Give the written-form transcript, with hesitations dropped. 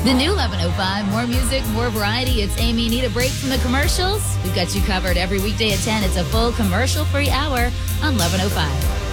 The new 1105, more music, more variety. It's Amy. Need a break from the commercials? We've got you covered every weekday at 10. It's a full commercial-free hour on 1105.